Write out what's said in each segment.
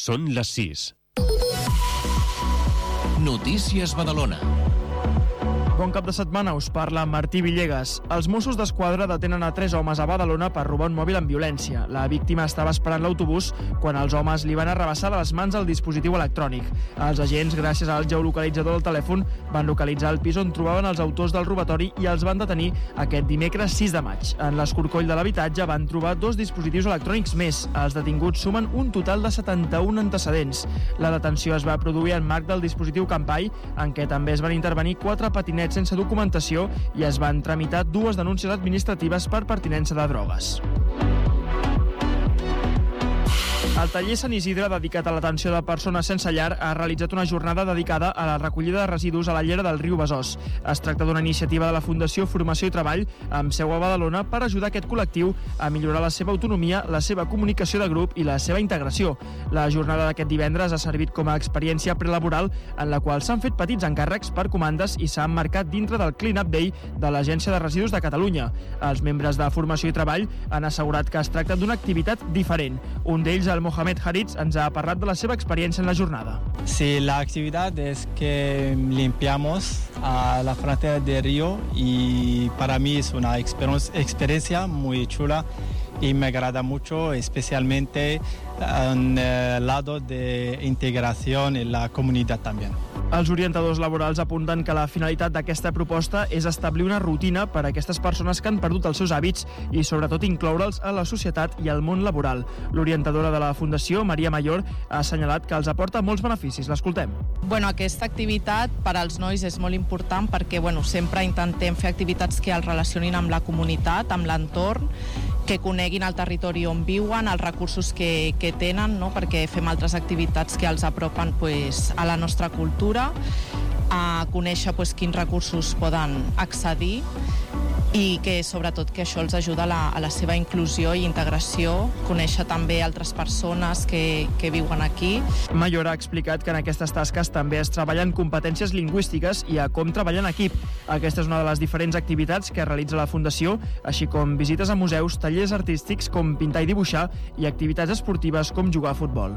Són les 6. Notícies Badalona. Bon cap de setmana, us parla Martí Villegas. Els Mossos d'Esquadra detenen a 3 homes a Badalona per robar un mòbil amb violència. La víctima estava esperant l'autobús quan els homes li van arrabassar de les mans el dispositiu electrònic. Els agents, gràcies al geolocalitzador del telèfon, van localitzar el pis on trobaven els autors del robatori i els van detenir aquest dimecres 6 de maig. En l'escorcoll de l'habitatge van trobar 2 dispositius electrònics més. Els detinguts sumen un total de 71 antecedents. La detenció es va produir en marc del dispositiu Campai, en què també es van intervenir 4 patinets sense documentació i es van tramitar 2 denúncies administratives per pertinença de drogues. El taller Sant Isidre, dedicat a l'atenció de persones sense llar, ha realitzat una jornada dedicada a la recollida de residus a la llera del riu Besòs. Es tracta d'una iniciativa de la Fundació Formació i Treball, amb seu a Badalona, per ajudar aquest col·lectiu a millorar la seva autonomia, la seva comunicació de grup i la seva integració. La jornada d'aquest divendres ha servit com a experiència prelaboral en la qual s'han fet petits encàrrecs per comandes i s'ha emmarcat dintre del Clean Up Day de l'Agència de Residus de Catalunya. Els membres de Formació i Treball han assegurat que es tracta d'una activitat diferent. Un d'ells, el Mohamed Haritz, ens ha parlat de la seva experiència en la jornada. Sí, la actividad es que limpiamos a la frontera del río y para mí es una experiencia muy chula y me agrada mucho, especialmente en el lado de integración en la comunidad también. Els orientadors laborals apunten que la finalitat d'aquesta proposta és establir una rutina per a aquestes persones que han perdut els seus hàbits i sobretot incloure'ls a la societat i al món laboral. L'orientadora de la Fundació, Maria Mayor, ha assenyalat que els aporta molts beneficis. L'escoltem. Aquesta activitat per als nois és molt important perquè sempre intentem fer activitats que els relacionin amb la comunitat, amb l'entorn, que coneguin el territori on viuen, els recursos que tenen, no? Perquè fem altres activitats que els apropen a la nostra cultura, a conèixer quins recursos poden accedir i que sobretot que això els ajuda a la seva inclusió i integració, conèixer també altres persones que viuen aquí. Mayor ha explicat que en aquestes tasques també es treballen competències lingüístiques i a com treballar en equip. Aquesta és una de les diferents activitats que realitza la Fundació, així com visites a museus, tallers artístics com pintar i dibuixar i activitats esportives com jugar a futbol.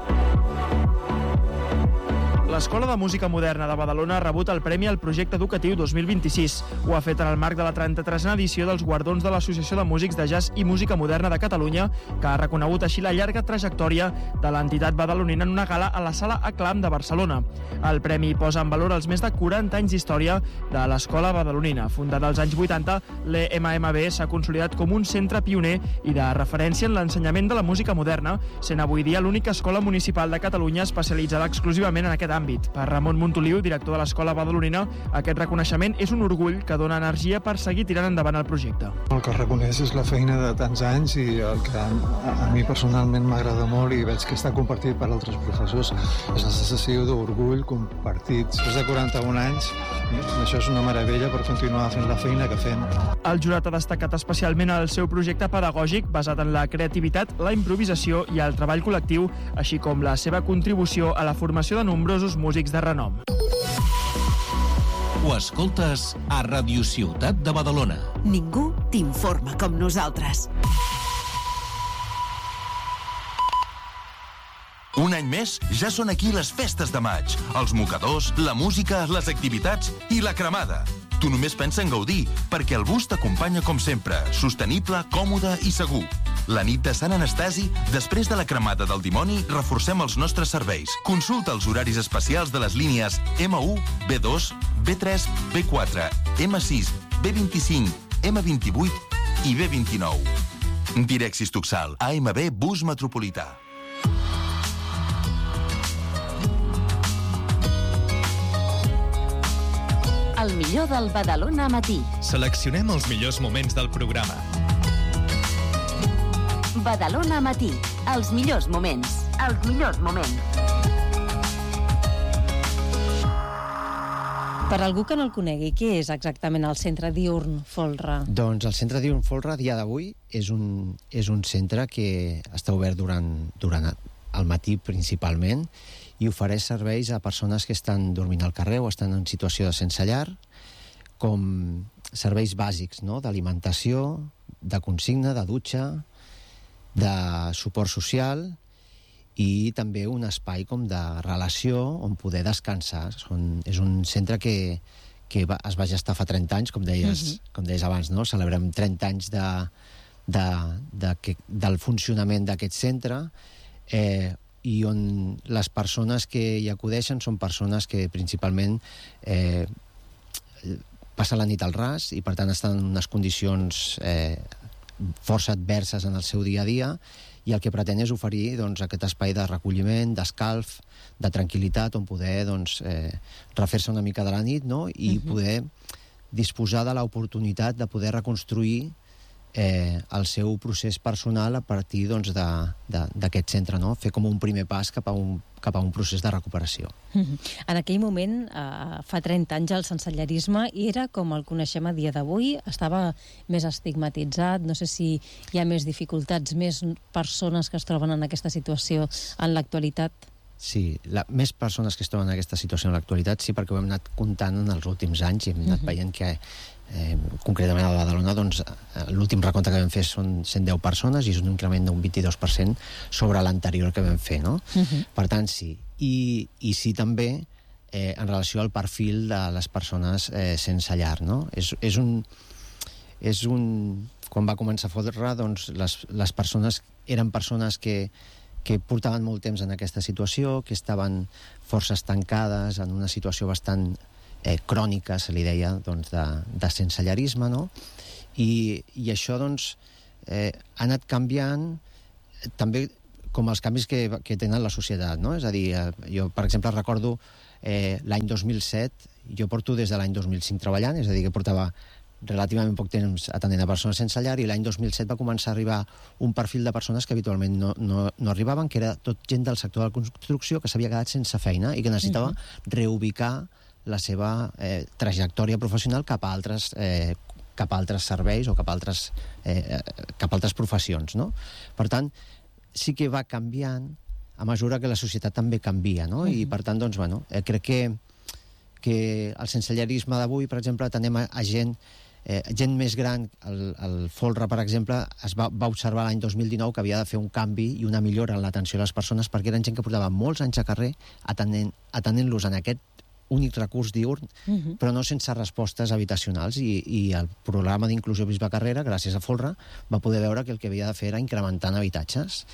L'Escola de Música Moderna de Badalona ha rebut el Premi al Projecte Educatiu 2026. Ho ha fet en el marc de la 33a edició dels guardons de l'Associació de Músics de Jazz i Música Moderna de Catalunya, que ha reconegut així la llarga trajectòria de l'entitat badalonina en una gala a la Sala Aclam de Barcelona. El premi posa en valor els més de 40 anys d'història de l'Escola Badalonina. Fundada als anys 80, l'EMMB s'ha consolidat com un centre pioner i de referència en l'ensenyament de la música moderna, sent avui dia l'única escola municipal de Catalunya especialitzada exclusivament en aquest àmbit. Per Ramon Montoliu, director de l'Escola Badalonina, aquest reconeixement és un orgull que dona energia per seguir tirant endavant el projecte. El que reconeix és la feina de tants anys i el que a mi personalment m'agrada molt i veig que està compartit per altres professors és la sensació d'orgull compartit. Després de 41 anys, això és una meravella per continuar fent la feina que fem. El jurat ha destacat especialment el seu projecte pedagògic basat en la creativitat, la improvisació i el treball col·lectiu, així com la seva contribució a la formació de nombrosos músics de renom. Ho escoltes a Radio Ciutat de Badalona. Ningú t'informa com nosaltres. Un any més, ja són aquí les festes de maig. Els mocadors, la música, les activitats i la cremada. Tu només pensa en gaudir, perquè el bus t'acompanya com sempre, sostenible, còmode i segur. La nit de Sant Anastasi, després de la cremada del dimoni, reforcem els nostres serveis. Consulta els horaris especials de les línies M1, B2, B3, B4, M6, B25, M28 i B29. Direxis Tuxal, AMB Bus Metropolità. El millor del Badalona Matí. Seleccionem els millors moments del programa. Badalona Matí. Els millors moments. Els millors moments. Per algú que no el conegui, què és exactament el Centre Diürn Folra? Doncs el Centre Diürn Folra, a dia d'avui, és un centre que està obert durant el matí principalment i ofereix serveis a persones que estan dormint al carrer o estan en situació de sense llar, com serveis bàsics, no? D'alimentació, de consigna, de dutxa, de suport social i també un espai com de relació on poder descansar. És un centre que es va gestar fa 30 anys, com deies abans, no? Celebrem 30 anys del funcionament d'aquest centre, i on les persones que hi acudeixen són persones que principalment passen la nit al ras i per tant estan en unes condicions força adverses en el seu dia a dia, i el que pretén és oferir aquest espai de recolliment, d'escalf, de tranquil·litat, on poder refer-se una mica de la nit, no? I poder disposar de l'oportunitat de poder reconstruir el seu procés personal a partir d'aquest centre, no? Fer com un primer pas cap a un procés de recuperació. En aquell moment, fa 30 anys, el sensellarisme era com el coneixem a dia d'avui, estava més estigmatitzat, no sé si hi ha més dificultats, més persones que es troben en aquesta situació en l'actualitat. Sí, més persones que es troben en aquesta situació en l'actualitat, sí, perquè ho hem anat comptant en els últims anys i hem anat veient que concretament a Badalona, l'últim recompte que vam fer són 110 persones i és un increment d'un 22% sobre l'anterior que vam fer, no? Per tant, sí. I sí també en relació al perfil de les persones sense llar, no? Quan va començar a fotre'l, doncs les persones eren persones que portaven molt temps en aquesta situació, que estaven força estancades en una situació bastant crònica, se li deia, de sensellarisme, no? I això, ha anat canviant també com els canvis que tenen la societat, no? És a dir, jo, per exemple, recordo l'any 2007, jo porto des de l'any 2005 treballant, és a dir, que portava relativament poc temps atenent a persones sense llar, i l'any 2007 va començar a arribar un perfil de persones que habitualment no arribaven, que era tot gent del sector de la construcció que s'havia quedat sense feina i que necessitava reubicar la seva trajectòria professional cap a altres serveis o cap a altres professions, no? Per tant, sí que va canviant a mesura que la societat també canvia, no? I per tant, crec que el sensellarisme d'avui, per exemple, atenem a gent més gran. El Folra, per exemple, es va observar l'any 2019 que havia de fer un canvi i una millora en l'atenció a les persones, perquè eren gent que portava molts anys a carrer atenent-los en aquest únic recurs diürn, però no sense respostes habitacionals, i el programa d'inclusió Bisbe Carrera, gràcies a Folra, va poder veure que el que havia de fer era incrementar habitatges,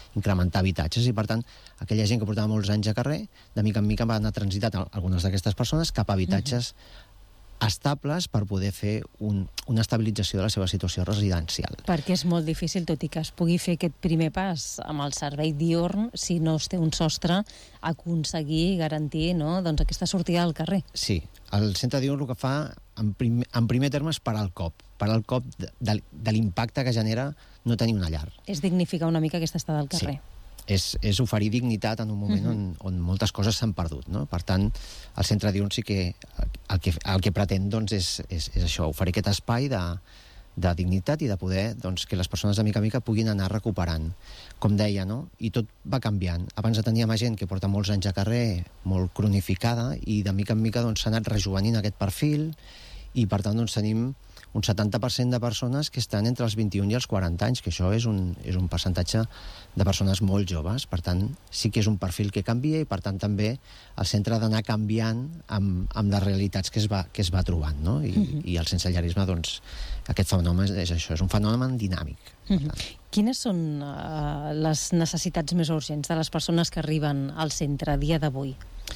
i per tant aquella gent que portava molts anys a carrer, de mica en mica va anar transitant algunes d'aquestes persones cap a habitatges estables per poder fer una estabilització de la seva situació residencial. Perquè és molt difícil, tot i que es pugui fer aquest primer pas amb el servei diürn, si no es té un sostre, aconseguir i garantir, no, aquesta sortida al carrer. Sí, el centre diürn el que fa, en primer terme, és parar el cop de l'impacte que genera no tenir una llar. És dignificar una mica aquesta estada al carrer. Sí. És oferir dignitat en un moment on moltes coses s'han perdut, no? Per tant, el centre diürn sí que el que pretén és això, oferir aquest espai de dignitat i de poder que les persones de mica en mica puguin anar recuperant. Com deia, no? I tot va canviant. Abans teníem gent que porta molts anys a carrer, molt cronificada, i de mica en mica s'ha anat rejovenint aquest perfil, i per tant tenim un 70% de persones que estan entre els 21 i els 40 anys, que això és un percentatge de persones molt joves. Per tant, sí que és un perfil que canvia, i per tant també el centre ha d'anar canviant amb les realitats que es va trobant, no? I el sensellarisme, aquest fenomen és això, és un fenomen dinàmic. Quines són les necessitats més urgents de les persones que arriben al centre a dia d'avui?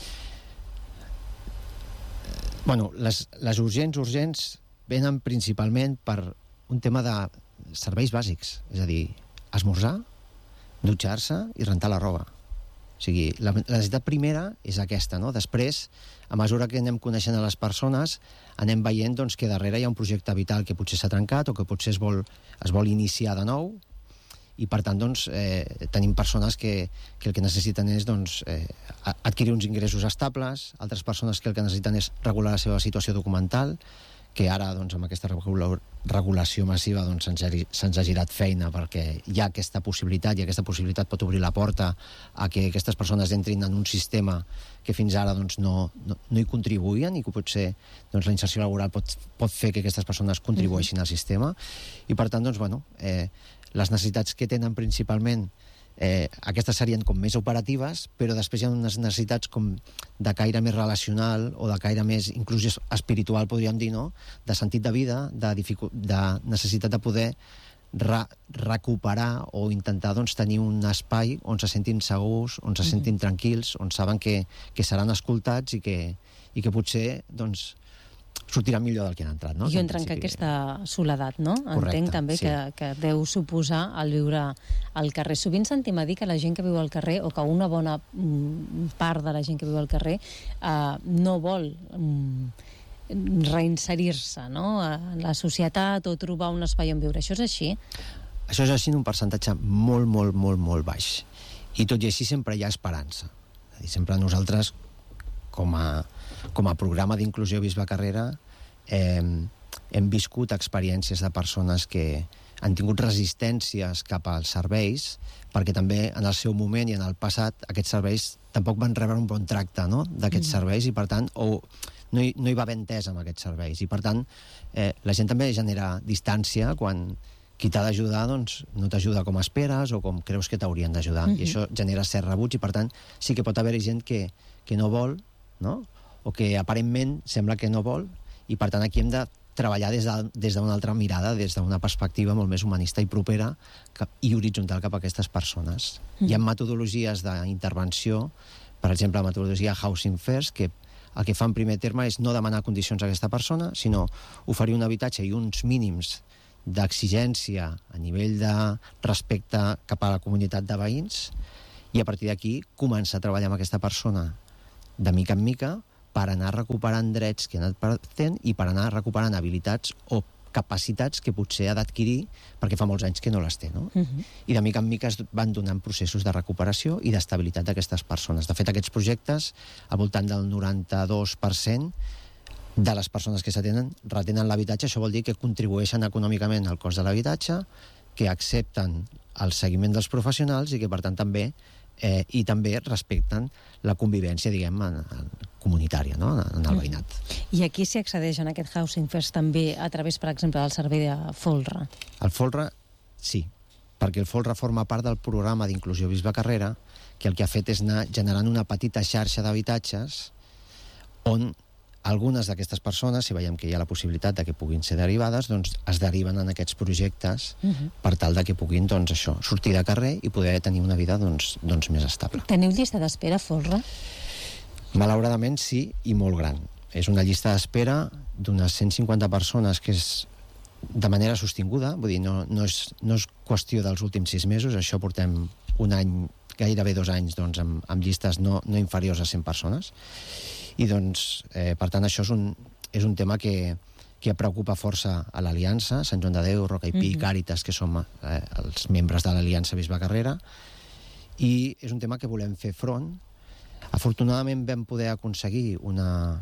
Bueno, les urgents venen principalment per un tema de serveis bàsics, és a dir, esmorzar, dutxar-se i rentar la roba. O sigui, la necessitat primera és aquesta, no? Després, a mesura que anem coneixent a les persones, anem veient que darrere hi ha un projecte vital que potser s'ha trencat o que potser es vol iniciar de nou, i per tant tenim persones que el que necessiten és adquirir uns ingressos estables, altres persones que el que necessiten és regular la seva situació documental, que ara, amb aquesta regulació massiva, se'ns ha girat feina, perquè hi ha aquesta possibilitat, i aquesta possibilitat pot obrir la porta a que aquestes persones entrin en un sistema que fins ara no hi contribuïen, i que potser la inserció laboral pot fer que aquestes persones contribueixin al sistema. I per tant, les necessitats que tenen principalment aquestes serien com més operatives, però després hi ha unes necessitats com de caire més relacional o de caire més inclús espiritual, podríem dir, no? De sentit de vida, de necessitat de poder recuperar o intentar tenir un espai on se sentin segurs, on se sentin tranquils, on saben que seran escoltats i que potser sortirà millor del que han entrat, no? I on trenca aquesta soledat, no? Correcte, entenc també sí. que deu suposar el viure al carrer. Sovint sentim a dir que la gent que viu al carrer, o que una bona part de la gent que viu al carrer no vol reinserir-se, no? En la societat o trobar un espai on viure. Això és així? Això és així en un percentatge molt, molt, molt, molt baix. I tot i així sempre hi ha esperança. És a dir, sempre nosaltres, com a programa d'inclusió Bisbe Carrera, hem viscut experiències de persones que han tingut resistències cap als serveis, perquè també en el seu moment i en el passat aquests serveis tampoc van rebre un bon tracte, no?, d'aquests serveis, i per tant no hi va haver entesa amb aquests serveis, i per tant la gent també genera distància quan qui t'ha d'ajudar no t'ajuda com esperes o com creus que t'haurien d'ajudar, i això genera cert rebuig, i per tant sí que pot haver-hi gent que no vol, no?, o que aparentment sembla que no vol, i per tant aquí hem de treballar des d'una altra mirada, des d'una perspectiva molt més humanista i propera i horitzontal cap a aquestes persones. Hi ha metodologies d'intervenció, per exemple la metodologia Housing First, que el que fa en primer terme és no demanar condicions a aquesta persona, sinó oferir un habitatge i uns mínims d'exigència a nivell de respecte cap a la comunitat de veïns, i a partir d'aquí començar a treballar amb aquesta persona de mica en mica per anar recuperant drets que ha anat perdent i per anar recuperant habilitats o capacitats que potser ha d'adquirir perquè fa molts anys que no les té, no? I de mica en mica es van donant processos de recuperació i d'estabilitat d'aquestes persones. De fet, aquests projectes, al voltant del 92% de les persones que s'atenen retenen l'habitatge. Això vol dir que contribueixen econòmicament al cost de l'habitatge, que accepten el seguiment dels professionals i que, per tant, també respecten la convivència, diguem, comunitària, no?, en el veïnat. I aquí s'hi accedeix en aquest Housing First també a través, per exemple, del servei de Folra? El Folra, sí, perquè el Folra forma part del programa d'inclusió Bisbe Carrera, que el que ha fet és anar generant una petita xarxa d'habitatges on algunes d'aquestes persones, si veiem que hi ha la possibilitat de que puguin ser derivades, doncs es deriven en aquests projectes per tal de que puguin, sortir de carrer i poder tenir una vida, més estable. Teniu llista d'espera, Folra? Malauradament sí, i molt gran. És una llista d'espera d'unes 150 persones que és de manera sostinguda, vull dir, no és qüestió dels últims 6 mesos, això portem un any, gairebé 2 anys, amb llistes no inferiors a 100 persones. I per tant, això és un tema que preocupa força a l'Aliança, Sant Joan de Déu, Roca i Pi, Càritas, que som els membres de l'Aliança Bisbe Carrera, i és un tema que volem fer front. Afortunadament vam poder aconseguir un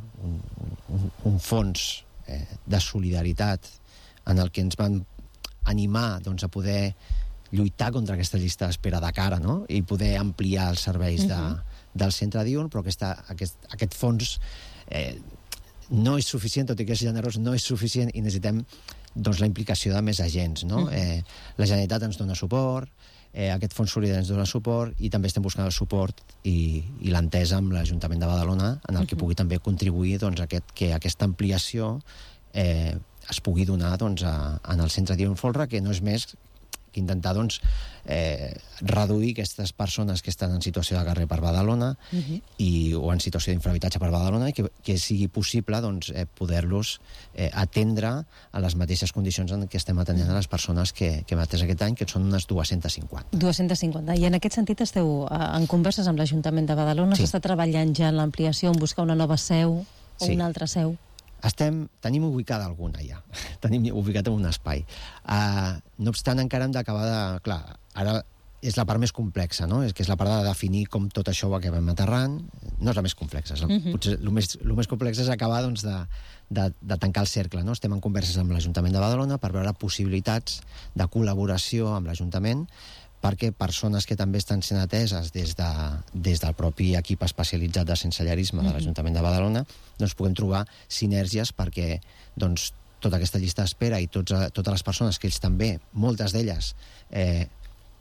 fons de solidaritat en el que ens van animar a poder lluitar contra aquesta llista d'espera de cara, no?, i poder ampliar els serveis del centre diürn, però aquest fons no és suficient, tot i que és generós, no és suficient, i necessitem la implicació de més agents, no? La Generalitat ens dona suport, aquest fons solidari ens dona suport, i també estem buscant el suport i l'entesa amb l'Ajuntament de Badalona, en el que pugui també contribuir que aquesta ampliació es pugui donar en el centre diürn Folra, que no és més que intentar reduir aquestes persones que estan en situació de carrer per Badalona o en situació d'infrahabitatge per Badalona, i que sigui possible poder-los atendre a les mateixes condicions en què estem atenent a les persones que hem atès aquest any, que són unes 250. 250. I en aquest sentit esteu en converses amb l'Ajuntament de Badalona? S'està treballant ja en l'ampliació, en buscar una nova seu o una altra seu? Tenim ubicada alguna ja, tenim ubicat en un espai. No obstant, encara hem d'acabar de... Clar, ara és la part més complexa, no? Que és la part de definir com tot això ho acabem aterrant. No és la més complexa. Potser el més complex és acabar de tancar el cercle, no? Estem en converses amb l'Ajuntament de Badalona per veure possibilitats de col·laboració amb l'Ajuntament, perquè persones que també estan sent ateses des del propi equip especialitzat de sensellarisme de l'Ajuntament de Badalona, puguem trobar sinergies perquè tota aquesta llista d'espera i totes les persones que ells també, moltes d'elles,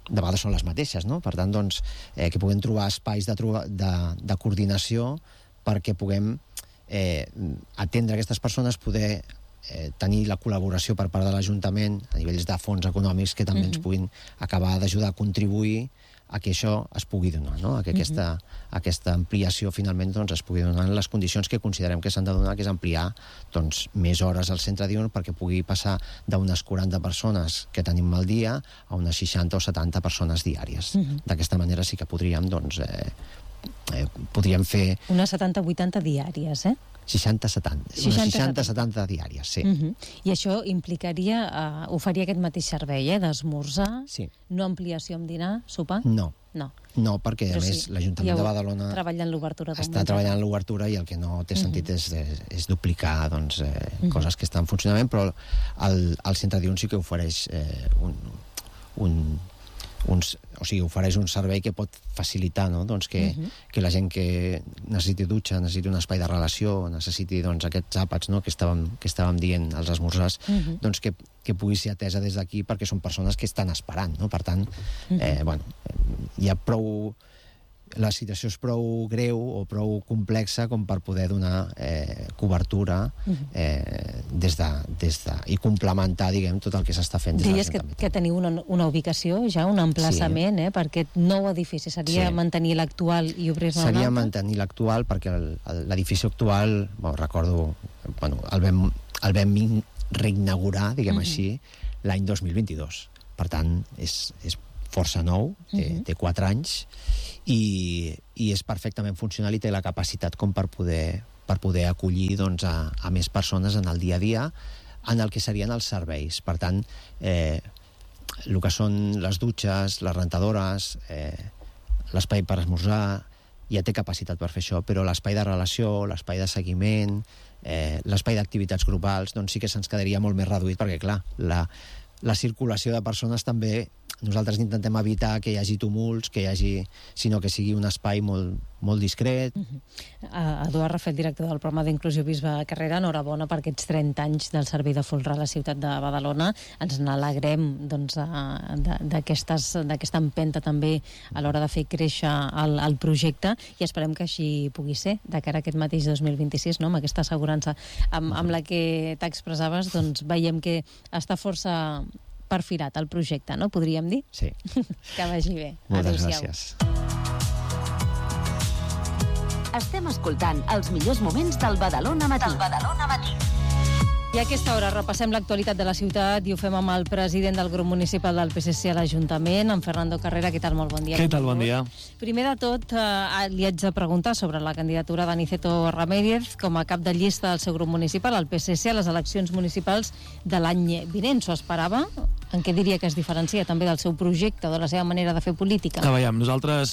vegades són les mateixes, no? Per tant, doncs, que puguem trobar espais de coordinació perquè puguem atendre aquestes persones, poder tenir la col·laboració per part de l'Ajuntament a nivells de fons econòmics que també ens puguin acabar d'ajudar a contribuir a que això es pugui donar, no? A que aquesta ampliació finalment doncs, es pugui donar en les condicions que considerem que s'han de donar, que és ampliar doncs, més hores al centre diürn perquè pugui passar d'unes 40 persones que tenim al dia a unes 60 o 70 persones diàries. D'aquesta manera sí que podríem doncs, podríem fer... Unes 70-80 diàries, 60-70. 60-70 diàries, sí. I això implicaria oferir aquest mateix servei, d'esmorzar, no ampliació amb dinar, sopar? No, perquè a més l'Ajuntament de Badalona està treballant en l'obertura i el que no té sentit és duplicar coses que estan en funcionament, però el centre diürn sí que ofereix ofereix un servei que pot facilitar, no? Doncs que la gent que necessiti dutxa, necessiti un espai de relació, necessiti aquests àpats, no? que estàvem dient als esmorzars, doncs que pugui ser atesa des d'aquí perquè són persones que estan esperant, no? Per tant, hi ha prou... La situació és prou greu o prou complexa com per poder donar cobertura i complementar, diguem, tot el que s'està fent des de l'Ajuntament. Deies que teniu una ubicació ja, un emplaçament per aquest nou edifici. Seria mantenir l'actual i obrir-ne un altre? Seria mantenir l'actual perquè l'edifici actual, recordo, el vam reinaugurar, diguem així, l'any 2022. Per tant, és força nou, té 4 anys, i és perfectament funcional i té la capacitat com per poder acollir a més persones en el dia a dia en el que serien els serveis. Per tant, el que són les dutxes, les rentadores, l'espai per esmorzar, ja té capacitat per fer això, però l'espai de relació, l'espai de seguiment, l'espai d'activitats grupals, doncs sí que se'ns quedaria molt més reduït, perquè, clar, la circulació de persones també, nosaltres intentem evitar que hi hagi tumults, sinó que sigui un espai molt discret. Eduard Rafel, director del programa d'Inclusió Bisbe Carrera, enhorabona per aquests 30 anys del servei de folre a la ciutat de Badalona. Ens n'alegrem d'aquesta empenta també a l'hora de fer créixer el projecte i esperem que així pugui ser de cara a aquest mateix 2026, no? Amb aquesta assegurança amb la que t'expressaves, doncs veiem que està força perfilat el projecte, no? Podríem dir? Sí. Que vagi bé. Moltes gràcies. Estem escoltant els millors moments del Badalona Matí. I a aquesta hora repassem l'actualitat de la ciutat i ho fem amb el president del grup municipal del PSC a l'Ajuntament, en Fernando Carrera. Què tal? Molt bon dia. Què tal? Bon dia. Primer de tot, li haig de preguntar sobre la candidatura d'Aniceto Ramírez com a cap de llista del seu grup municipal, el PSC, a les eleccions municipals de l'any vinent. S'ho esperava? En què diria que es diferencia també del seu projecte o de la seva manera de fer política? Veiem, nosaltres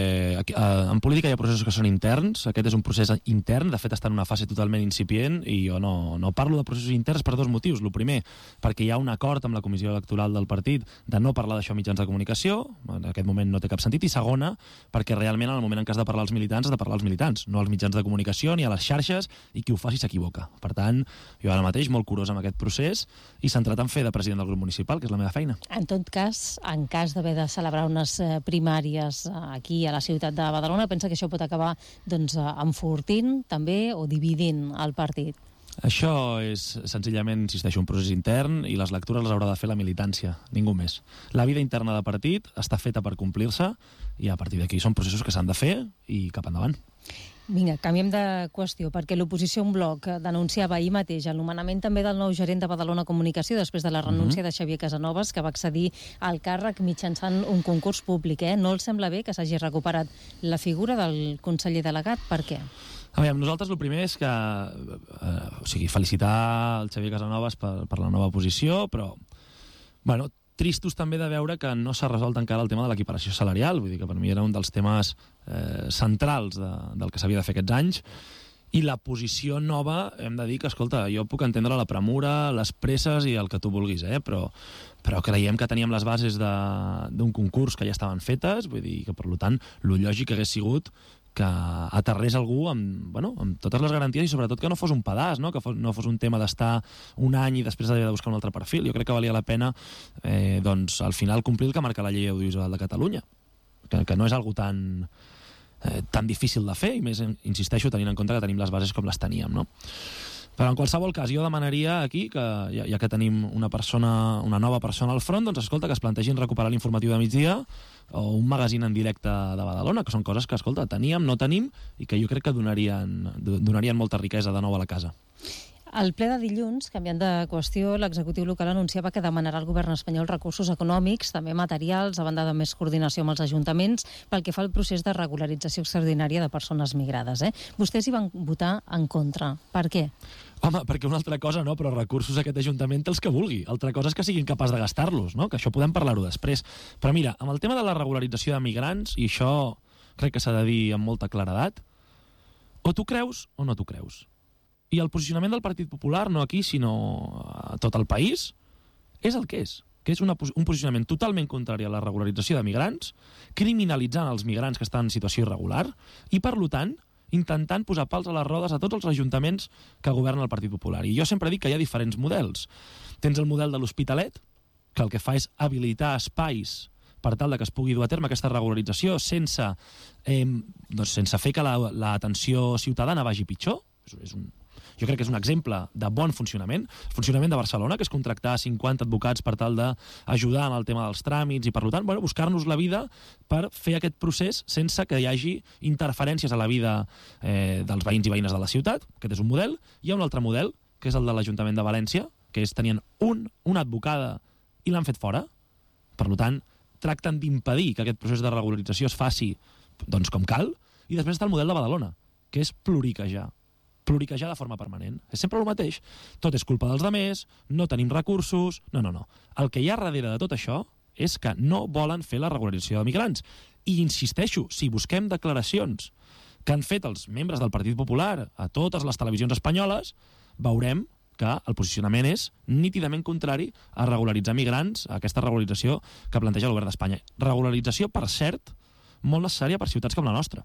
en política hi ha processos que són interns. Aquest és un procés intern, de fet està en una fase totalment incipient i jo no parlo de processos interns per 2 motius. El primer, perquè hi ha un acord amb la comissió electoral del partit de no parlar d'això a mitjans de comunicació, en aquest moment no té cap sentit, i segona, perquè realment en el moment en què has de parlar als militants, has de parlar als militants, no als mitjans de comunicació ni a les xarxes, i qui ho faci s'equivoca. Per tant, jo ara mateix molt curós amb aquest procés i centrat en fer de president del grup municipal, que és la meva feina. En tot cas, en cas d'haver de celebrar unes primàries aquí a la ciutat de Badalona, pensa que això pot acabar enfortint també o dividint el partit? Això és senzillament, insisteixo, un procés intern i les lectures les haurà de fer la militància, ningú més. La vida interna del partit està feta per complir-se i a partir d'aquí són processos que s'han de fer i cap endavant. Vinga, canviem de qüestió, perquè l'oposició en bloc denunciava ahir mateix el nomenament també del nou gerent de Badalona Comunicació després de la renúncia de Xavier Casanovas, que va accedir al càrrec mitjançant un concurs públic. No els sembla bé que s'hagi recuperat la figura del conseller delegat? Per què? Nosaltres el primer és que felicitar el Xavier Casanovas per la nova posició, però tristos també de veure que no s'ha resolt encara el tema de l'equiparació salarial. Vull dir que per mi era un dels temes centrals del que s'havia de fer aquests anys. I la posició nova, hem de dir que, escolta, jo puc entendre la premura, les presses i el que tu vulguis, però creiem que teníem les bases d'un concurs que ja estaven fetes, vull dir que, per tant, lo lògic hagués sigut aterrés algú amb totes les garanties i sobretot que no fos un pedaç, no? Que no fos un tema d'estar un any i després haver de buscar un altre perfil. Jo crec que valia la pena al final complir el que marca la llei audiovisual de Catalunya, que no és algo tan difícil de fer, i més, insisteixo, tenint en compte que tenim les bases com les teníem, no? Però en qualsevol cas, jo demanaria aquí que, ja que tenim una nova persona al front, doncs escolta, que es plantegin recuperar l'informatiu de migdia o un magazín en directe de Badalona, que són coses que, escolta, teníem, no tenim, i que jo crec que donarien molta riquesa de nou a la casa. Al ple de dilluns, canviant de qüestió, l'executiu local anunciava que demanarà al govern espanyol recursos econòmics, també materials, a banda de més coordinació amb els ajuntaments, pel que fa al procés de regularització extraordinària de persones migrades. Vostès hi van votar en contra. Per què? Home, perquè una altra cosa no, però recursos aquest ajuntament té els que vulgui. Altra cosa és que siguin capaç de gastar-los, no? Que això podem parlar-ho després. Però mira, amb el tema de la regularització de migrants, i això crec que s'ha de dir amb molta claredat, o tu creus o no tu creus. I el posicionament del Partit Popular, no aquí, sinó a tot el país, és el que és un posicionament totalment contrari a la regularització de migrants, criminalitzant els migrants que estan en situació irregular i, per tant, intentant posar pals a les rodes a tots els ajuntaments que governa el Partit Popular. I jo sempre dic que hi ha diferents models. Tens el model de l'Hospitalet, que el que fa és habilitar espais per tal que es pugui dur a terme aquesta regularització sense fer que l'atenció ciutadana vagi pitjor. Jo crec que és un exemple de bon funcionament. El funcionament de Barcelona, que és contractar 50 advocats per tal d'ajudar en el tema dels tràmits i, per tant, buscar-nos la vida per fer aquest procés sense que hi hagi interferències a la vida dels veïns i veïnes de la ciutat. Aquest és un model. Hi ha un altre model, que és el de l'Ajuntament de València, que és tenien una advocada i l'han fet fora. Per tant, tracten d'impedir que aquest procés de regularització es faci com cal. I després està el model de Badalona, que és pluriquejar de forma permanent. És sempre el mateix. Tot és culpa dels altres, no tenim recursos... No. El que hi ha darrere de tot això és que no volen fer la regularització de migrants. I insisteixo, si busquem declaracions que han fet els membres del Partit Popular a totes les televisions espanyoles, veurem que el posicionament és nítidament contrari a regularitzar migrants, a aquesta regularització que planteja el govern d'Espanya. Regularització, per cert, molt necessària per ciutats com la nostra.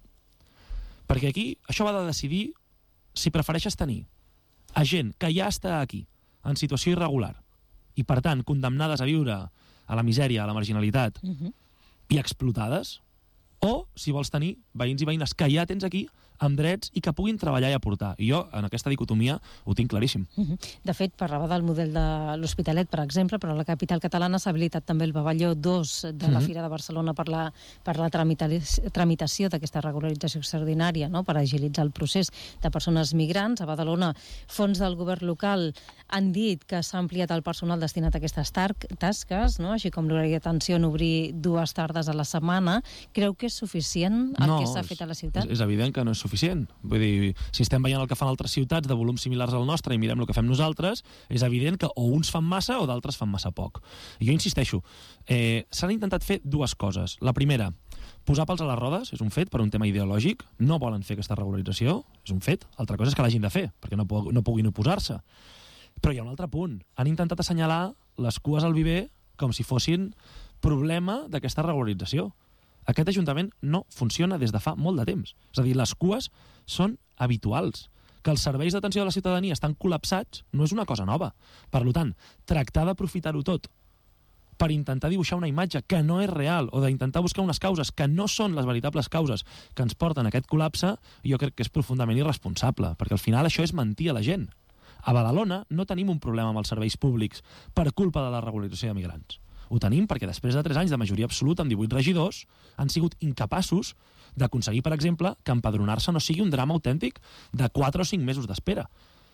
Perquè aquí això va de decidir si prefereixes tenir a gent que ja està aquí, en situació irregular, i, per tant, condemnades a viure a la misèria, a la marginalitat, i explotades, o si vols tenir veïns i veïnes que ja tens aquí, amb drets i que puguin treballar i aportar. I jo, en aquesta dicotomia, ho tinc claríssim. De fet, parlava del model de l'Hospitalet, per exemple, però a la capital catalana s'ha habilitat també el pavelló 2 de la Fira de Barcelona per la tramitació d'aquesta regularització extraordinària, no? Per agilitzar el procés de persones migrants. A Badalona, fons del govern local han dit que s'ha ampliat el personal destinat a aquestes tasques, no? Així com l'horari d'atenció en obrir 2 tardes a la setmana. Creu que és suficient el que s'ha fet a la ciutat? És evident que no és suficient. Vull dir, si estem veient el que fan altres ciutats de volums similars al nostre i mirem el que fem nosaltres, és evident que o uns fan massa o d'altres fan massa poc. I jo insisteixo, s'han intentat fer 2 coses. La primera, posar pals a les rodes, és un fet, per un tema ideològic. No volen fer aquesta regularització, és un fet. Altra cosa és que l'hagin de fer, perquè no puguin oposar-se. Però hi ha un altre punt. Han intentat assenyalar les cues al viver com si fossin problema d'aquesta regularització. Aquest ajuntament no funciona des de fa molt de temps. És a dir, les cues són habituals. Que els serveis d'atenció de la ciutadania estan col·lapsats no és una cosa nova. Per tant, tractar d'aprofitar-ho tot per intentar dibuixar una imatge que no és real o d'intentar buscar unes causes que no són les veritables causes que ens porten a aquest col·lapse, jo crec que és profundament irresponsable, perquè al final això és mentir a la gent. A Badalona no tenim un problema amb els serveis públics per culpa de la regularització de migrants. Ho tenim perquè després de 3 anys de majoria absoluta amb 18 regidors han sigut incapaços d'aconseguir, per exemple, que empadronar-se no sigui un drama autèntic de 4 o 5 mesos d'espera.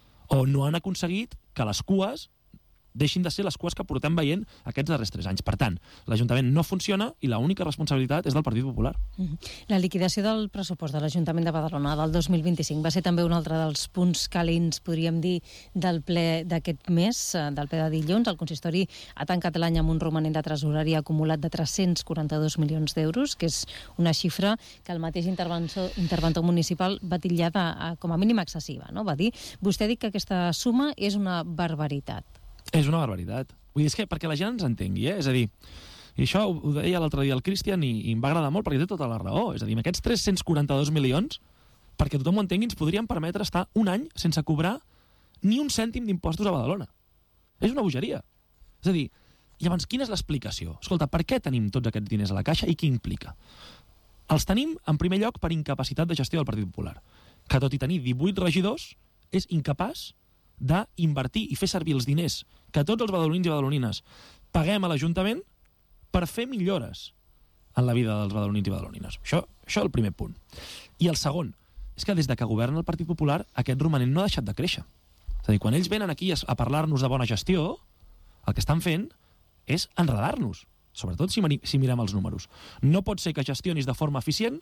O no han aconseguit que les cues deixin de ser les cues que portem veient aquests darrers 3 anys. Per tant, l'Ajuntament no funciona i l'única responsabilitat és del Partit Popular. La liquidació del pressupost de l'Ajuntament de Badalona del 2025 va ser també un altre dels punts calents, podríem dir, del ple d'aquest mes, del ple de dilluns. El consistori ha tancat l'any amb un romanent de tresoreria acumulat de 342 milions d'euros, que és una xifra que el mateix interventor municipal va titllar com a mínim excessiva, no? Va dir, vostè ha dit que aquesta suma és una barbaritat. És una barbaritat. Vull dir, és que perquè la gent ens entengui, És a dir, I això ho deia l'altre dia el Cristian i em va agradar molt perquè té tota la raó. És a dir, amb aquests 342 milions, perquè tothom ho entengui, ens podríem permetre estar un any sense cobrar ni un cèntim d'impostos a Badalona. És una bogeria. És a dir, llavors, quina és l'explicació? Escolta, per què tenim tots aquests diners a la caixa i què implica? Els tenim, en primer lloc, per incapacitat de gestió del Partit Popular, que tot i tenir 18 regidors, és incapaç d'invertir i fer servir els diners que tots els badalonins i badalonines paguem a l'Ajuntament per fer millores en la vida dels badalonins i badalonines. Això és el primer punt. I el segon és que des de que governa el Partit Popular aquest romanent no ha deixat de créixer. És a dir, quan ells venen aquí a parlar-nos de bona gestió, el que estan fent és enredar-nos, sobretot si mirem els números. No pot ser que gestionis de forma eficient,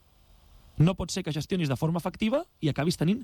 no pot ser que gestionis de forma efectiva i acabis tenint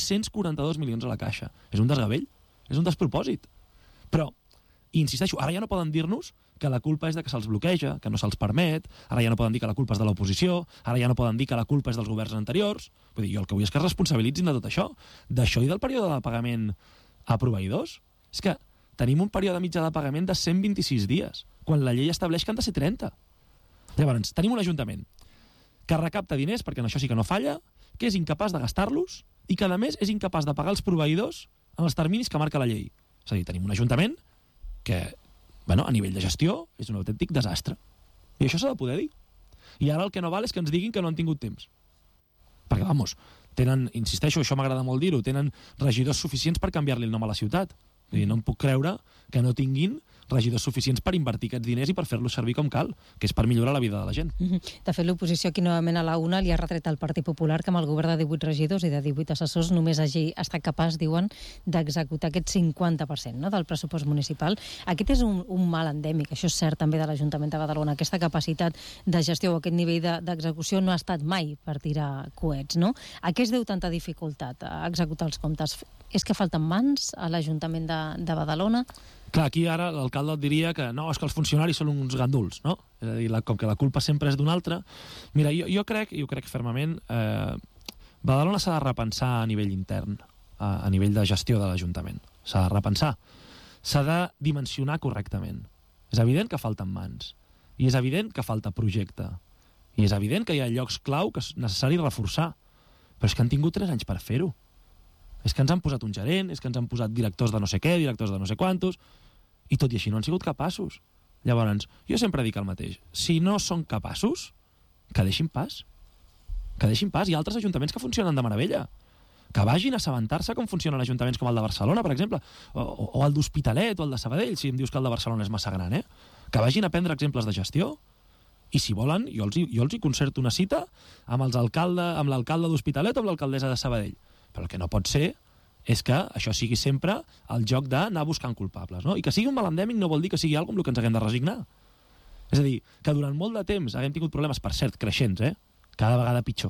342 milions a la caixa. És un desgavell, és un despropòsit. Però, insisteixo, ara ja no poden dir-nos que la culpa és de que se'ls bloqueja, que no se'ls permet, ara ja no poden dir que la culpa és de l'oposició, ara ja no poden dir que la culpa és dels governs anteriors. Vull dir, jo el que vull és que es responsabilitzin de tot això, d'això i del període de pagament a proveïdors. És que tenim un període mitjà de pagament de 126 dies, quan la llei estableix que han de ser 30. Llavors, tenim un ajuntament que recapta diners, perquè en això sí que no falla, que és incapaç de gastar-los i que, a més, és incapaç de pagar els proveïdors en els terminis que marca la llei. És a dir, tenim un ajuntament que, bueno, a nivell de gestió, és un autèntic desastre. I això s'ha de poder dir. I ara el que no val és que ens diguin que no han tingut temps. Perquè, vamos, tenen, insisteixo, això m'agrada molt dir-ho, tenen regidors suficients per canviar-li el nom a la ciutat. Vull dir, no em puc creure que no tinguin regidors suficients per invertir aquests diners i per fer-los servir com cal, que és per millorar la vida de la gent. De fet, l'oposició aquí novament a la UNA li ha retret al Partit Popular que amb el govern de 18 regidors i de 18 assessors només hagi estat capaç, diuen, d'executar aquest 50%, no?, del pressupost municipal. Aquest és un mal endèmic, això és cert també de l'Ajuntament de Badalona. Aquesta capacitat de gestió o aquest nivell d'execució no ha estat mai per tirar coets, no? A què es deu tanta dificultat a executar els comptes? És que falten mans a l'Ajuntament de Badalona? Clar, aquí ara l'alcalde et diria que no, és que els funcionaris són uns ganduls, no? És a dir, com que la culpa sempre és d'un altre. Mira, jo crec fermament, Badalona s'ha de repensar a nivell intern, a nivell de gestió de l'Ajuntament. S'ha de repensar. S'ha de dimensionar correctament. És evident que falten mans. I és evident que falta projecte. I és evident que hi ha llocs clau que és necessari reforçar. Però és que han tingut 3 anys per fer-ho. És que ens han posat un gerent, és que ens han posat directors de no sé què, directors de no sé quantos, i tot i així no han sigut capaços. Llavors, jo sempre dic el mateix. Si no són capaços, que deixin pas. Que deixin pas. Hi ha altres ajuntaments que funcionen de meravella. Que vagin a assabentar-se com funcionen ajuntaments com el de Barcelona, per exemple, o el d'Hospitalet, o el de Sabadell, si em dius que el de Barcelona és massa gran, eh? Que vagin a prendre exemples de gestió. I si volen, jo els hi concerto una cita amb l'alcalde d'Hospitalet o amb l'alcaldessa de Sabadell. Però el que no pot ser és que això sigui sempre el joc d'anar buscant culpables, no? I que sigui un mal endèmic no vol dir que sigui alguna cosa amb el que ens haguem de resignar. És a dir, que durant molt de temps haguem tingut problemes, per cert, creixents, cada vegada pitjor,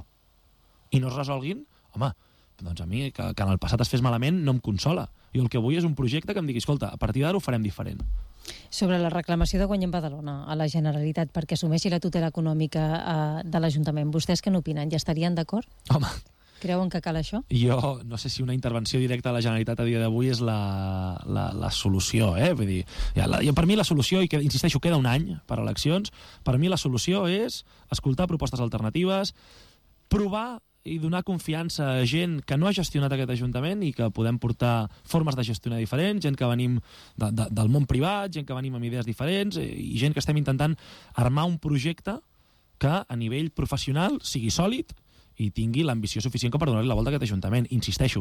i no es resolguin, home, doncs a mi, que en el passat es fes malament, no em consola. Jo el que vull és un projecte que em digui, escolta, a partir d'ara ho farem diferent. Sobre la reclamació de Guanyem Badalona a la Generalitat perquè assumeixi la tutela econòmica de l'Ajuntament, vostès què n'opinen? Ja estarien d'acord? Home, creuen que cal això? Jo no sé si una intervenció directa a la Generalitat a dia d'avui és la solució, Vull dir, per mi la solució, i que insisteixo, queda un any per eleccions, per mi la solució és escoltar propostes alternatives, provar i donar confiança a gent que no ha gestionat aquest Ajuntament i que podem portar formes de gestionar diferents, gent que venim del món privat, gent que venim amb idees diferents i gent que estem intentant armar un projecte que a nivell professional sigui sòlid i tingui l'ambició suficient com per donar-li la volta a aquest Ajuntament. Insisteixo,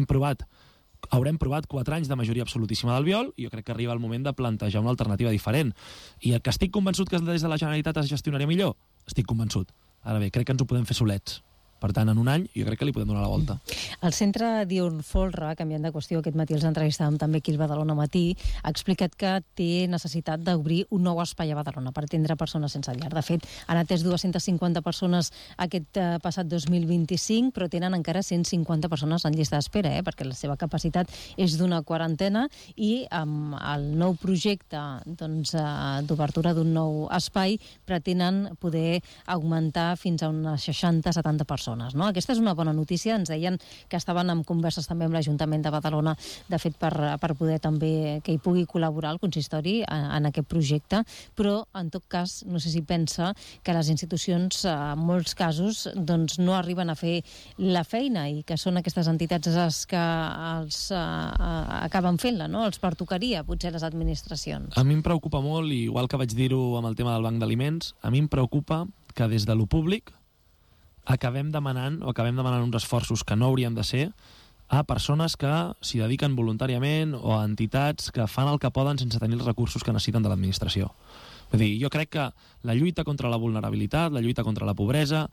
haurem provat 4 anys de majoria absolutíssima d'Albiol i jo crec que arriba el moment de plantejar una alternativa diferent. I el que estic convençut que des de la Generalitat es gestionarà millor, estic convençut. Ara bé, crec que ens ho podem fer solets. Per tant, en un any, jo crec que li podem donar la volta. El centre diürn Folra, canviant de qüestió, aquest matí els entrevistàvem també aquí al Badalona Matí, ha explicat que té necessitat d'obrir un nou espai a Badalona per atendre persones sense llar. De fet, han atès 250 persones aquest passat 2025, però tenen encara 150 persones en llista d'espera, perquè la seva capacitat és d'una quarantena i amb el nou projecte d'obertura d'un nou espai pretenen poder augmentar fins a unes 60-70 persones. persones, no? Aquesta és una bona notícia. Ens deien que estaven en converses també amb l'Ajuntament de Badalona, de fet, per poder també que hi pugui col·laborar el consistori en aquest projecte, però, en tot cas, no sé si pensa que les institucions, en molts casos, doncs, no arriben a fer la feina i que són aquestes entitats les que els acaben fent-la, no? Els pertocaria, potser, les administracions. A mi em preocupa molt, i igual que vaig dir-ho amb el tema del banc d'aliments, a mi em preocupa que des de lo públic acabem demanant uns esforços que no haurien de ser a persones que s'hi dediquen voluntàriament o a entitats que fan el que poden sense tenir els recursos que necessiten de l'administració. Vull dir, jo crec que la lluita contra la vulnerabilitat, la lluita contra la pobresa,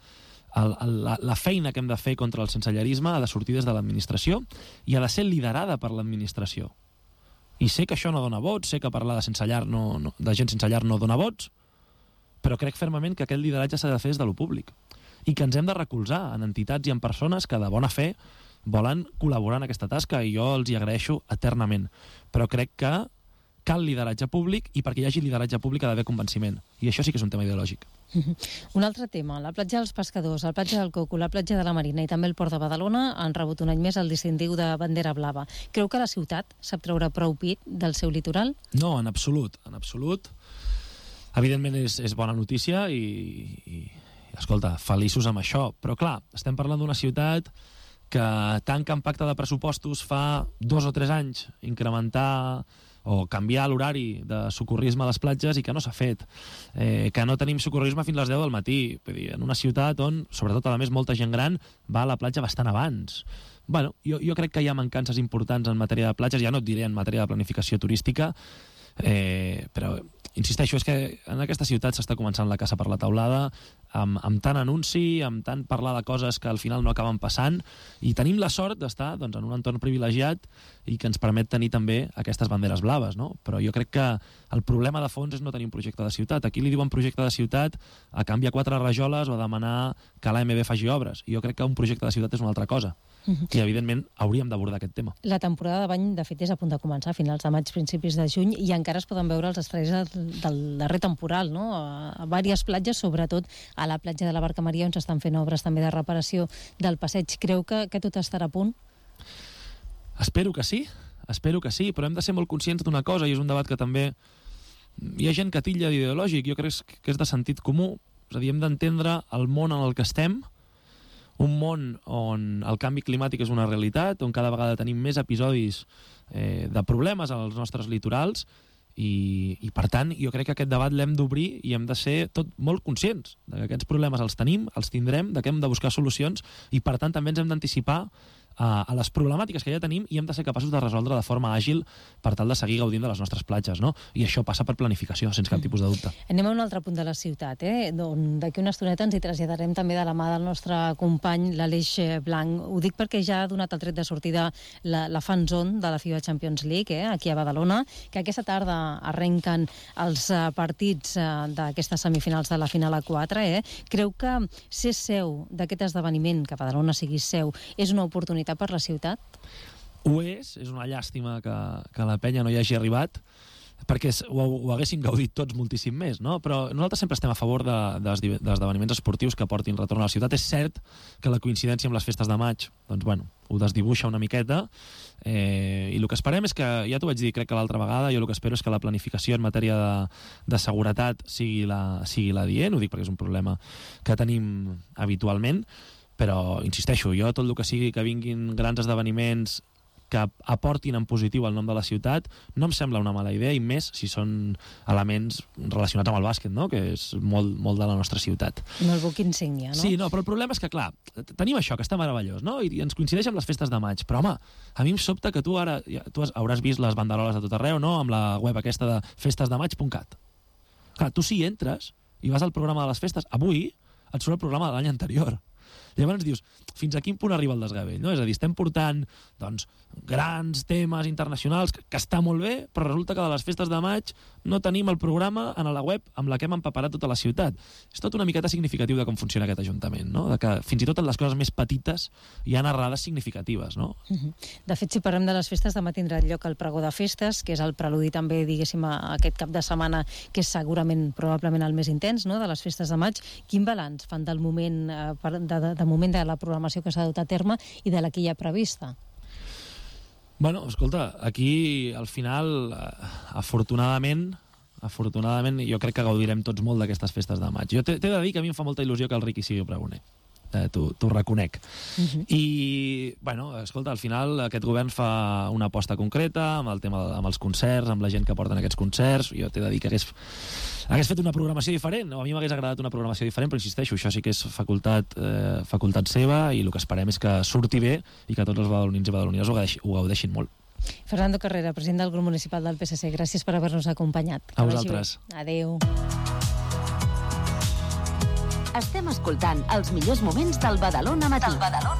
la feina que hem de fer contra el sensellarisme ha de sortir des de l'administració i ha de ser liderada per l'administració. I sé que això no dona vots, sé que parlar de gent sense llar no dona vots, però crec fermament que aquest lideratge s'ha de fer des de lo públic i que ens hem de recolzar en entitats i en persones que de bona fe volen col·laborar en aquesta tasca, i jo els hi agraeixo eternament. Però crec que cal lideratge públic, i perquè hi hagi lideratge públic ha d'haver convenciment. I això sí que és un tema ideològic. Un altre tema, la platja dels Pescadors, la platja del Coco, la platja de la Marina i també el Port de Badalona han rebut un any més el distintiu de bandera blava. Creu que la ciutat sap treure prou pit del seu litoral? No, en absolut, en absolut. Evidentment és bona notícia i escolta, feliços amb això. Però clar, estem parlant d'una ciutat que tanca en pacte de pressupostos fa 2 o 3 anys incrementar o canviar l'horari de socorrisme a les platges i que no s'ha fet. Que no tenim socorrisme fins a les 10 del matí. Vull dir, en una ciutat on, sobretot, a més, molta gent gran va a la platja bastant abans. Bueno, jo crec que hi ha mancances importants en matèria de platges, ja no et diré en matèria de planificació turística, però insisteixo, és que en aquesta ciutat s'està començant la caça per la teulada, amb tant anunci, amb tant parlar de coses que al final no acaben passant, i tenim la sort d'estar doncs, en un entorn privilegiat i que ens permet tenir també aquestes banderes blaves, no? Però jo crec que el problema de fons és no tenir un projecte de ciutat. Aquí li diuen projecte de ciutat a canviar 4 rajoles o a demanar que l'AMB faci obres. I jo crec que un projecte de ciutat és una altra cosa. I, evidentment, hauríem d'abordar aquest tema. La temporada de bany, de fet, és a punt de començar, a finals de maig, principis de juny, i encara es poden veure els estrells del darrer temporal, no? A diverses platges, sobretot a la platja de la Barca Maria, on s'estan fent obres també de reparació del passeig. Creu que tot estarà a punt? Espero que sí, però hem de ser molt conscients d'una cosa, i és un debat que també hi ha gent que titlla d'ideològic. Jo crec que és de sentit comú. És a dir, hem d'entendre el món en el que estem, un món on el canvi climàtic és una realitat, on cada vegada tenim més episodis de problemes als nostres litorals, i per tant jo crec que aquest debat l'hem d'obrir i hem de ser tot molt conscients de que aquests problemes els tenim, els tindrem, de que hem de buscar solucions, i per tant també ens hem d'anticipar a les problemàtiques que ja tenim i hem de ser capaços de resoldre de forma àgil per tal de seguir gaudint de les nostres platges, no? I això passa per planificació, sense cap tipus de dubte. Anem a un altre punt de la ciutat, D'aquí una estoneta ens hi traslladarem també de la mà del nostre company, l'Aleix Blanc. Ho dic perquè ja ha donat el tret de sortida la fan zone de la FIBA Champions League, aquí a Badalona, que aquesta tarda arrenquen els partits d'aquestes semifinals de la final A4. Creu que ser seu d'aquest esdeveniment, que Badalona sigui seu, és una oportunitat per la ciutat? Ho és una llàstima que la penya no hi hagi arribat, perquè ho haguessin gaudit tots moltíssim més, no? Però nosaltres sempre estem a favor d'esdeveniments esportius que portin retorn a la ciutat. És cert que la coincidència amb les festes de maig, doncs bueno, ho desdibuixa una miqueta, i el que esperem és que, ja t'ho vaig dir crec que l'altra vegada, jo el que espero és que la planificació en matèria de seguretat sigui la dient. Ho dic perquè és un problema que tenim habitualment, però insisteixo, jo tot el que sigui que vinguin grans esdeveniments que aportin en positiu el nom de la ciutat no em sembla una mala idea, i més si són elements relacionats amb el bàsquet, no? Que és molt de la nostra ciutat. No el buc insígnia, no? Sí, no, però el problema és que, clar, tenim això, que està meravellós, no? I ens coincideix amb les festes de maig, però home, a mi em sobta que tu hauràs vist les banderoles a tot arreu, no? Amb la web aquesta de festesdemaig.cat. Clar, tu si entres i vas al programa de les festes, avui et surt el programa de l'any anterior. Llavors dius, fins a quin punt arriba el desgavell, no? És a dir, estem portant doncs, grans temes internacionals que està molt bé, però resulta que de les festes de maig no tenim el programa en la web amb la que hem empaperat tota la ciutat. És tot una miqueta significatiu de com funciona aquest Ajuntament, no? De que fins i tot en les coses més petites hi ha errades significatives, no? De fet, si parlem de les festes, demà tindrà lloc el pregó de festes, que és el preludi també, diguéssim, a aquest cap de setmana, que és segurament, probablement, el més intens, no?, de les festes de maig. Quin balanç fan del moment de de moment de la programació que s'ha dut a terme i de la que hi ha prevista. Bueno, escolta, aquí al final, afortunadament, jo crec que gaudirem tots molt d'aquestes festes de maig. Jo t'he de dir que a mi em fa molta il·lusió que el Riqui sigui pregoner. T'ho reconec. I, bueno, escolta, al final aquest govern fa una aposta concreta amb el tema amb els concerts, amb la gent que porten aquests concerts. Jo t'he de dir que hagués fet una programació diferent, o a mi m'hagués agradat una programació diferent, però insisteixo, això sí que és facultat seva, i el que esperem és que surti bé i que tots els badalonins i badalonines ho gaudeixin molt. Fernando Carrera, president del grup municipal del PSC, gràcies per haver-nos acompanyat. A vosaltres. Adéu. Estem escoltant els millors moments del Badalona Matí.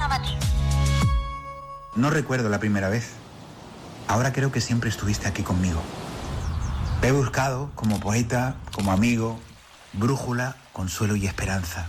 No recuerdo la primera vez. Ahora creo que siempre estuviste aquí conmigo. Te he buscado como poeta, como amigo, brújula, consuelo y esperanza.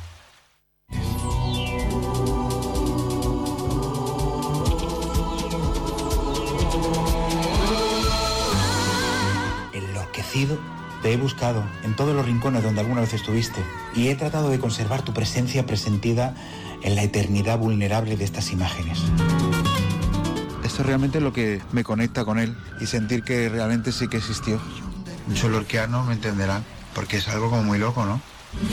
Enloquecido, te he buscado en todos los rincones donde alguna vez estuviste y he tratado de conservar tu presencia presentida en la eternidad vulnerable de estas imágenes. Esto es realmente lo que me conecta con él y sentir que realmente sí que existió. Muchos lorquianos me entenderán, porque es algo como muy loco, ¿no?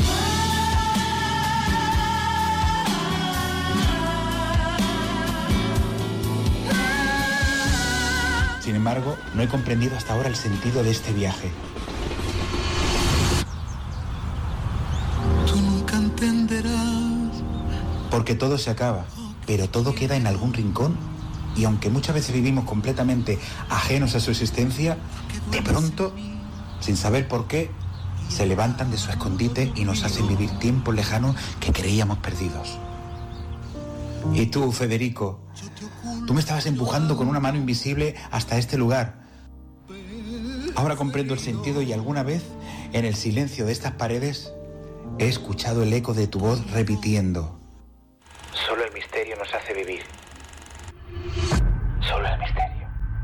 Sin embargo, no he comprendido hasta ahora el sentido de este viaje. Tú nunca entenderás. Porque todo se acaba, pero todo queda en algún rincón. Y aunque muchas veces vivimos completamente ajenos a su existencia, de pronto, sin saber por qué, se levantan de su escondite y nos hacen vivir tiempos lejanos que creíamos perdidos. Y tú, Federico, tú me estabas empujando con una mano invisible hasta este lugar. Ahora comprendo el sentido y alguna vez, en el silencio de estas paredes, he escuchado el eco de tu voz repitiendo: solo el misterio nos hace vivir.